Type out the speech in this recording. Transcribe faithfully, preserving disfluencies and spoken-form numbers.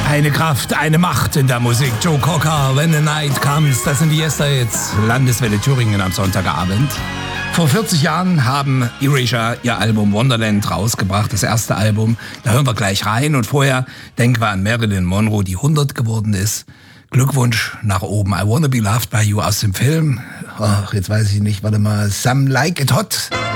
Eine Kraft, eine Macht in der Musik. Joe Cocker, When the Night Comes. Das sind die Yesterdays. Landeswelle Thüringen am Sonntagabend. Vor vierzig Jahren haben Erasure ihr Album Wonderland rausgebracht, das erste Album. Da hören wir gleich rein. Und vorher denken wir an Marilyn Monroe, die hundert geworden ist. Glückwunsch nach oben. I Wanna Be Loved by You aus dem Film. Ach, jetzt weiß ich nicht, warte mal. Some Like It Hot.